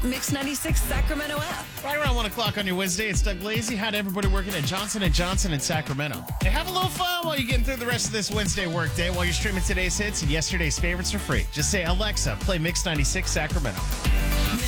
Mix 96 Sacramento app. Right around 1 o'clock on your Wednesday, it's Doug Lazy. Hi to everybody working at Johnson & Johnson in Sacramento. Hey, have a little fun while you're getting through the rest of this Wednesday workday while you're streaming today's hits and yesterday's favorites for free. Just say, Alexa, play Mix 96 Sacramento.